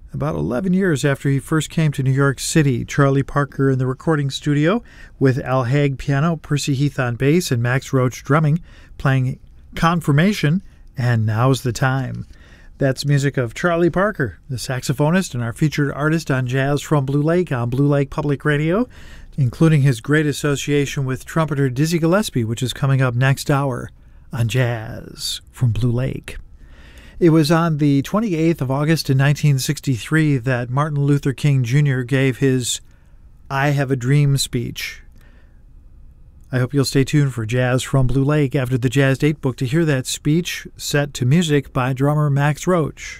About 11 years after he first came to New York City, Charlie Parker in the recording studio with Al Haig piano, Percy Heath on bass, and Max Roach drumming, playing Confirmation and Now's the Time. That's music of Charlie Parker, the saxophonist and our featured artist on Jazz from Blue Lake on Blue Lake Public Radio, including his great association with trumpeter Dizzy Gillespie, which is coming up next hour on Jazz from Blue Lake. It was on the 28th of August in 1963 that Martin Luther King Jr. gave his I Have a Dream speech. I hope you'll stay tuned for Jazz from Blue Lake after the Jazz Date Book to hear that speech set to music by drummer Max Roach.